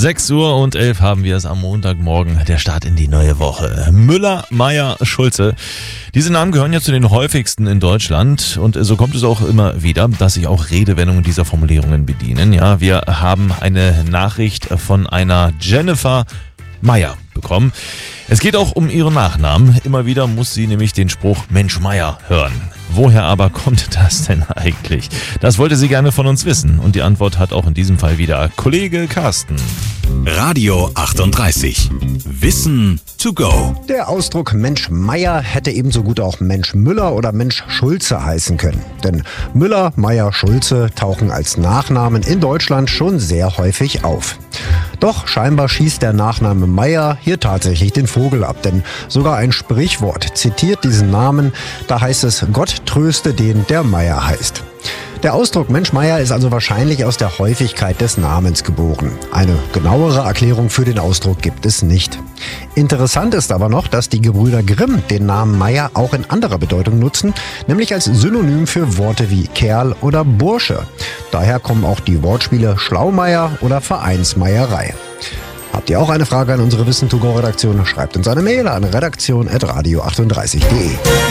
6:11 haben wir es am Montagmorgen, der Start in die neue Woche. Müller, Meier, Schulze. Diese Namen gehören ja zu den häufigsten in Deutschland und so kommt es auch immer wieder, dass sich auch Redewendungen dieser Formulierungen bedienen. Ja, wir haben eine Nachricht von einer Jennifer Meier bekommen. Es geht auch um ihren Nachnamen. Immer wieder muss sie nämlich den Spruch Mensch Meier hören. Woher aber kommt das denn eigentlich? Das wollte sie gerne von uns wissen und die Antwort hat auch in diesem Fall wieder Kollege Carsten. Radio 38. Wissen to go. Der Ausdruck Mensch Meier hätte ebenso gut auch Mensch Müller oder Mensch Schulze heißen können. Denn Müller, Meier, Schulze tauchen als Nachnamen in Deutschland schon sehr häufig auf. Doch scheinbar schießt der Nachname Meier hier tatsächlich den Vogel ab, denn sogar ein Sprichwort zitiert diesen Namen, da heißt es, Gott tröste den, der Meier heißt. Der Ausdruck Mensch Meier ist also wahrscheinlich aus der Häufigkeit des Namens geboren. Eine genauere Erklärung für den Ausdruck gibt es nicht. Interessant ist aber noch, dass die Gebrüder Grimm den Namen Meier auch in anderer Bedeutung nutzen, nämlich als Synonym für Worte wie Kerl oder Bursche. Daher kommen auch die Wortspiele Schlaumeier oder Vereinsmeierei. Habt ihr auch eine Frage an unsere Wissen-to-go-Redaktion? Schreibt uns eine Mail an redaktion@radio38.de.